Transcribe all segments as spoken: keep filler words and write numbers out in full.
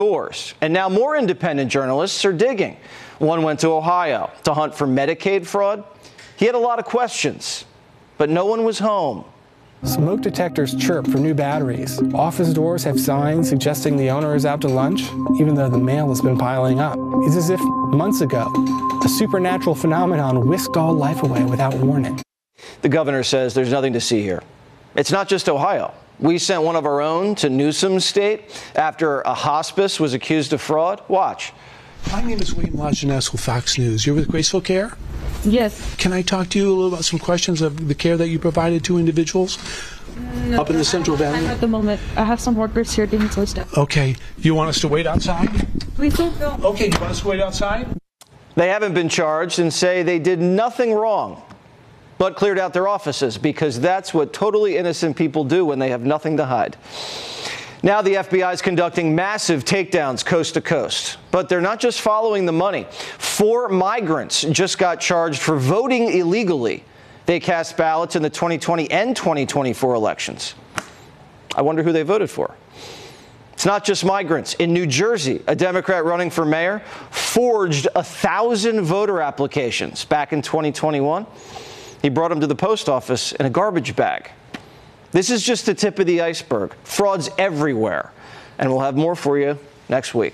Doors. And now more independent journalists are digging. One went to Ohio to hunt for Medicaid fraud. He had a lot of questions, but no one was home. Smoke detectors chirp for new batteries. Office doors have signs suggesting the owner is out to lunch, even though the mail has been piling up. It's as if months ago, a supernatural phenomenon whisked all life away without warning. The governor says there's nothing to see here. It's not just Ohio. We sent one of our own to Newsom's state after a hospice was accused of fraud. Watch. My name is William Lajeunesse with Fox News. You're with Graceful Care? Yes. Can I talk to you a little about some questions of the care that you provided to individuals No, up in the Central Valley? At the moment, I have some workers here doing some stuff. Okay. You want us to wait outside? Please don't go. Okay. You want us to wait outside? They haven't been charged and say they did nothing wrong, but cleared out their offices because that's what totally innocent people do when they have nothing to hide. Now the F B I is conducting massive takedowns coast to coast, but they're not just following the money. Four migrants just got charged for voting illegally. They cast ballots in the twenty twenty and twenty twenty-four elections. I wonder who they voted for. It's not just migrants. In New Jersey, a Democrat running for mayor forged a thousand voter applications back in twenty twenty-one. He brought them to the post office in a garbage bag. This is just the tip of the iceberg. Frauds everywhere. And we'll have more for you next week.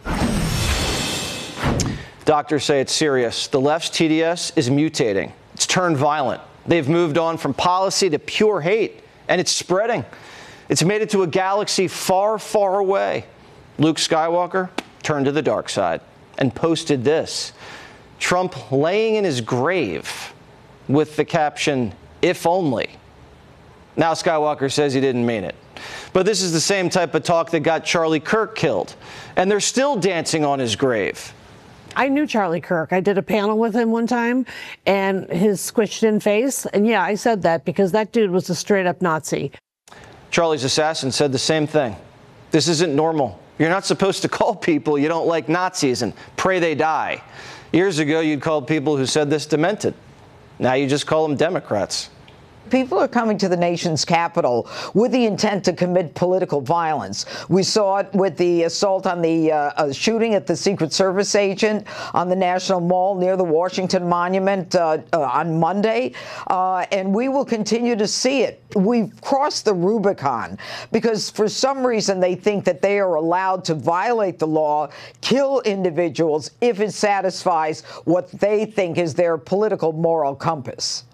Doctors say it's serious. The left's T D S is mutating. It's turned violent. They've moved on from policy to pure hate, and it's spreading. It's made it to a galaxy far, far away. Luke Skywalker turned to the dark side and posted this. Trump laying in his grave with the caption, "If only." Now Skywalker says he didn't mean it. But this is the same type of talk that got Charlie Kirk killed. And they're still dancing on his grave. I knew Charlie Kirk. I did a panel with him one time, and his squished in face. And yeah, I said that because that dude was a straight up Nazi. Charlie's assassin said the same thing. This isn't normal. You're not supposed to call people you don't like Nazis and pray they die. Years ago, you'd call people who said this demented. Now you just call them Democrats. People are coming to the nation's capital with the intent to commit political violence. We saw it with the assault on the uh, uh, shooting at the Secret Service agent on the National Mall near the Washington Monument uh, uh, on Monday, uh, and we will continue to see it. We've crossed the Rubicon because for some reason they think that they are allowed to violate the law, kill individuals if it satisfies what they think is their political moral compass.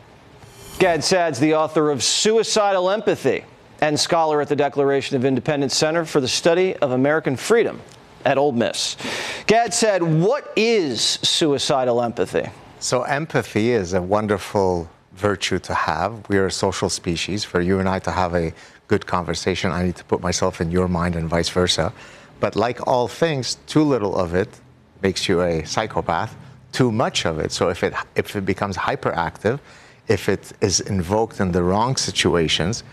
Gad Saad's the author of Suicidal Empathy and scholar at the Declaration of Independence Center for the Study of American Freedom at Ole Miss. Gad Saad, what is suicidal empathy? So empathy is a wonderful virtue to have. We are a social species. For you and I to have a good conversation, I need to put myself in your mind and vice versa. But like all things, too little of it makes you a psychopath. Too much of it, so if it, if it becomes hyperactive, if it is invoked in the wrong situations,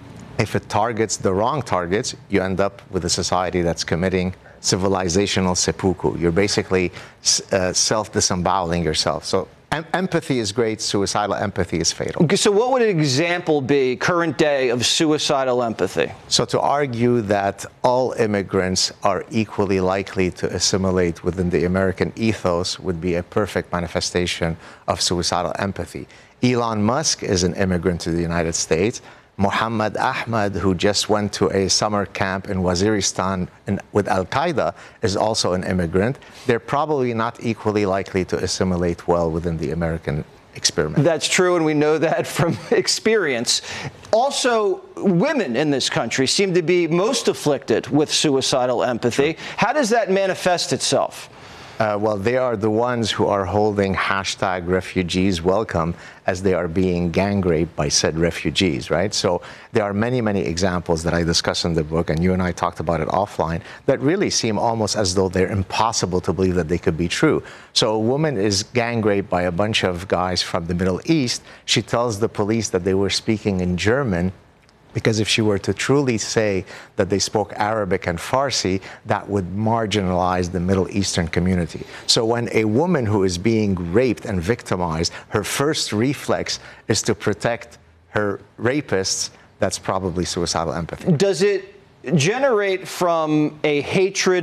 if it targets the wrong targets, you end up with a society that's committing civilizational seppuku. You're basically uh, self-disemboweling yourself. So em empathy is great, suicidal empathy is fatal. Okay, so what would an example be, current day, of suicidal empathy? So to argue that all immigrants are equally likely to assimilate within the American ethos would be a perfect manifestation of suicidal empathy. Elon Musk is an immigrant to the United States. Muhammad Ahmad, who just went to a summer camp in Waziristan in, with Al-Qaeda, is also an immigrant. They're probably not equally likely to assimilate well within the American experiment. That's true, and we know that from experience. Also, women in this country seem to be most afflicted with suicidal empathy. How does that manifest itself? Uh, well, they are the ones who are holding hashtag refugees welcome as they are being gang raped by said refugees, right? So there are many, many examples that I discuss in the book, and you and I talked about it offline, that really seem almost as though they're impossible to believe that they could be true. So a woman is gang raped by a bunch of guys from the Middle East. She tells the police that they were speaking in German, because if she were to truly say that they spoke Arabic and Farsi, that would marginalize the Middle Eastern community. So when a woman who is being raped and victimized, her first reflex is to protect her rapists, that's probably suicidal empathy. Does it generate from a hatred